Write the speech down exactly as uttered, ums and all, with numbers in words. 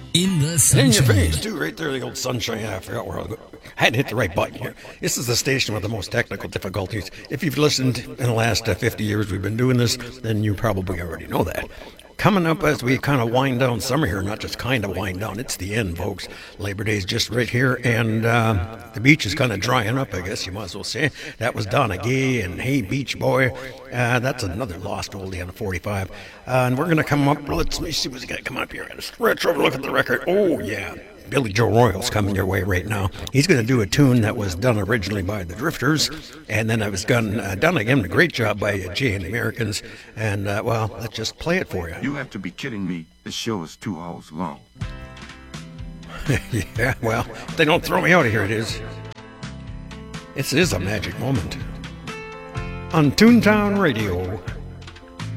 In the And in your sunshine. face, too, right there, the old sunshine. I forgot where I was. I hadn't hit the right button here. This is the station with the most technical difficulties. If you've listened in the last uh, fifty years we've been doing this, then you probably already know that. Coming up as we kind of wind down summer here, not just kind of wind down, it's the end, folks. Labor Day's just right here, and uh, the beach is kind of drying up, I guess you might as well say. That was Donna Gay and Hey Beach Boy. Uh, that's another lost oldie on the forty-five. Uh, and we're going to come up, let's let me see what's going to come up here. I'm going to stretch over, look at the record. Oh, yeah. Billy Joe Royal's coming your way right now. He's going to do a tune that was done originally by the Drifters, and then it was done, uh, done again, a great job by uh, Jay and the Americans. And, uh, well, let's just play it for you. You have to be kidding me. This show is two hours long. Yeah, well, if they don't throw me out of here, it is. It is a magic moment. On Toontown Radio.